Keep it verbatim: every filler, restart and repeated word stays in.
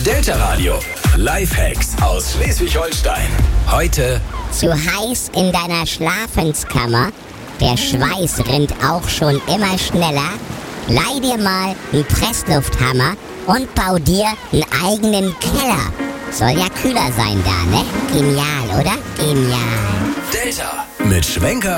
Delta Radio. Lifehacks aus Schleswig-Holstein. Heute: Zu heiß in deiner Schlafenskammer? Der Schweiß rinnt auch schon immer schneller? Leih dir mal einen Presslufthammer und bau dir einen eigenen Keller. Soll ja kühler sein da, ne? Genial, oder? Genial. Delta mit Schwenker